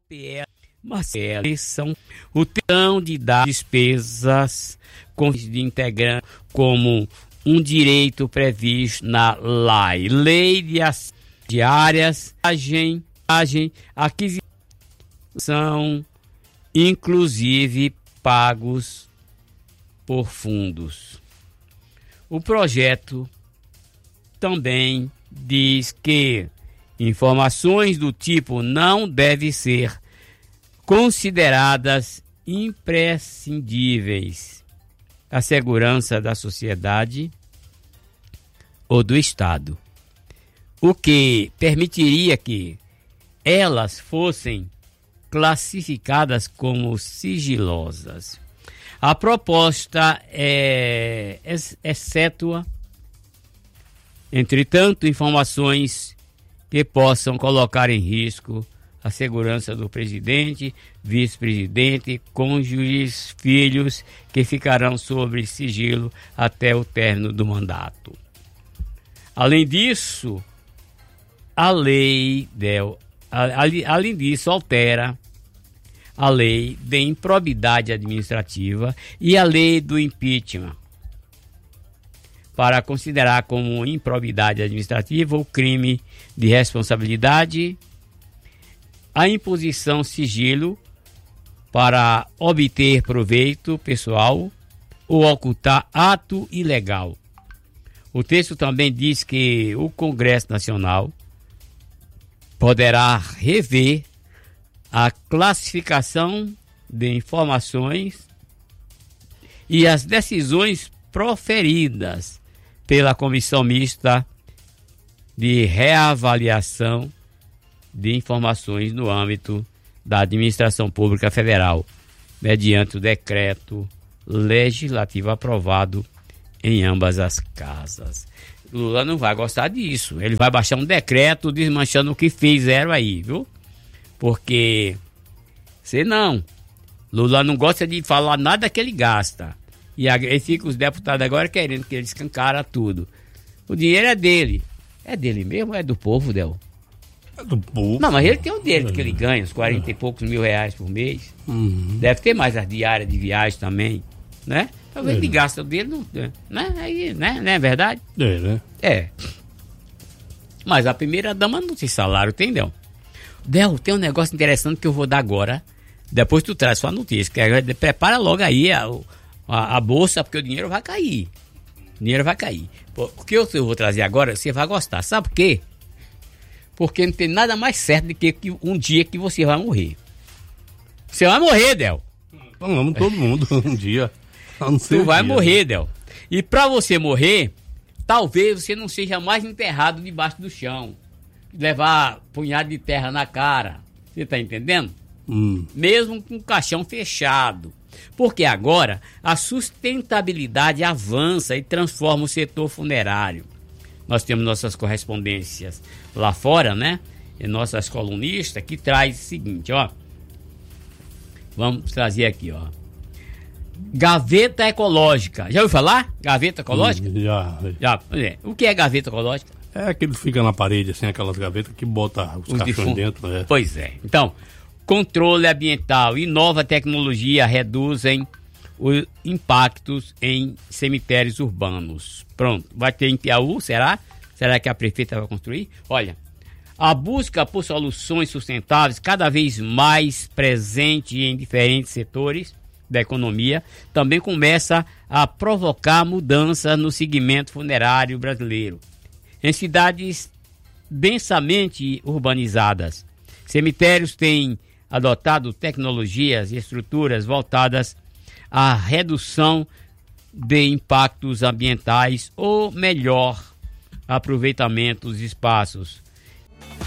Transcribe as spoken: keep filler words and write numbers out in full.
P L, Marcelo, são o tão de dar despesas de integrante como um direito previsto na L A I, Lei de Ações Diárias, agem, agem, aquisição, inclusive pagos por fundos. O projeto também diz que informações do tipo não devem ser consideradas imprescindíveis à segurança da sociedade ou do Estado, o que permitiria que elas fossem classificadas como sigilosas. A proposta é excetua, entretanto, informações que possam colocar em risco a segurança do presidente, vice-presidente, cônjuges, filhos, que ficarão sob sigilo até o término do mandato. Além disso, a lei, del, a, a, além disso, altera a lei de improbidade administrativa e a lei do impeachment, para considerar como improbidade administrativa o crime de responsabilidade, a imposição sigilo para obter proveito pessoal ou ocultar ato ilegal. O texto também diz que o Congresso Nacional poderá rever a classificação de informações e as decisões proferidas pela Comissão Mista de Reavaliação de Informações no âmbito da Administração Pública Federal, mediante o decreto legislativo aprovado em ambas as casas. Lula não vai gostar disso. Ele vai baixar um decreto desmanchando o que fizeram aí, viu? Porque, sei não, Lula não gosta de falar nada que ele gasta. E aí fica os deputados agora querendo que ele escancara tudo. O dinheiro é dele. É dele mesmo ou é do povo, Del? É do povo. Não, mas ele tem o dele, que ele ganha, uns quarenta e poucos mil reais por mês. Uhum. Deve ter mais as diárias de viagem também, né? Talvez ele gasta o dele, não, né? Aí, né? Não é verdade? É, né? É. Mas a primeira dama não tem salário, tem, Del? Del, tem um negócio interessante que eu vou dar agora. Depois tu traz sua notícia. Que prepara logo aí a, a, a bolsa, porque o dinheiro vai cair. O dinheiro vai cair. O que eu, eu vou trazer agora, você vai gostar. Sabe por quê? Porque não tem nada mais certo do que um dia que você vai morrer. Você vai morrer, Del. Vamos todo mundo um dia. Tu vai dia, morrer, né? Del. E pra você morrer, talvez você não seja mais enterrado debaixo do chão. Levar punhado de terra na cara. Você tá entendendo? Hum. Mesmo com o caixão fechado. Porque agora a sustentabilidade avança e transforma o setor funerário. Nós temos nossas correspondências lá fora, né? E nossas colunistas que traz o seguinte, ó. Vamos trazer aqui, ó. Gaveta ecológica. Já ouviu falar? Gaveta ecológica? Hum, já. Já. É. O que é gaveta ecológica? É aquele que fica na parede, assim, aquelas gavetas que bota os, os caixões dentro. É. Pois é. Então, controle ambiental e nova tecnologia reduzem os impactos em cemitérios urbanos. Pronto. Vai ter em Piauí, será? Será que a prefeita vai construir? Olha, a busca por soluções sustentáveis cada vez mais presente em diferentes setores da economia também começa a provocar mudança no segmento funerário brasileiro. Em cidades densamente urbanizadas, cemitérios têm adotado tecnologias e estruturas voltadas à redução de impactos ambientais ou melhor aproveitamento dos espaços.